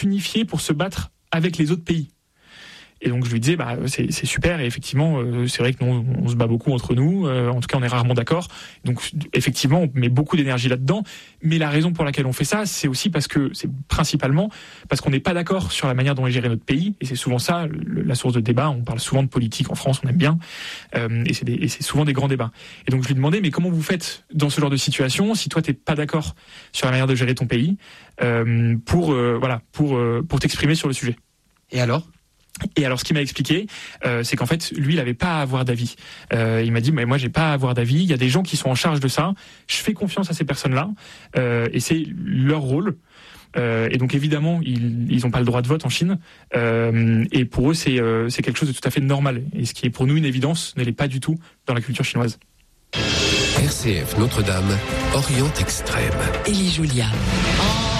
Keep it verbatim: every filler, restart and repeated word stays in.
unifiés pour se battre avec les autres pays. Et donc je lui disais, bah c'est, c'est super, et effectivement, euh, c'est vrai que nous, on se bat beaucoup entre nous, euh, en tout cas on est rarement d'accord, donc effectivement on met beaucoup d'énergie là-dedans, mais la raison pour laquelle on fait ça, c'est aussi parce que, c'est principalement parce qu'on n'est pas d'accord sur la manière dont est géré notre pays, et c'est souvent ça, le, la source de débat. On parle souvent de politique en France, on aime bien, euh, et, c'est des, et c'est souvent des grands débats. Et donc je lui demandais, mais comment vous faites dans ce genre de situation, si toi t'es pas d'accord sur la manière de gérer ton pays, euh, pour, euh, voilà, pour, euh, pour t'exprimer sur le sujet. Et alors ? Et alors, ce qu'il m'a expliqué, euh, c'est qu'en fait, lui, il avait pas à avoir d'avis. Euh, il m'a dit, mais moi, j'ai pas à avoir d'avis. Il y a des gens qui sont en charge de ça. Je fais confiance à ces personnes-là, euh, et c'est leur rôle. Euh, et donc, évidemment, ils, ils ont pas le droit de vote en Chine. Euh, et pour eux, c'est, euh, c'est quelque chose de tout à fait normal. Et ce qui est pour nous une évidence, ne l'est pas du tout dans la culture chinoise. R C F Notre-Dame, Orient Extrême. Élie Julia. Oh.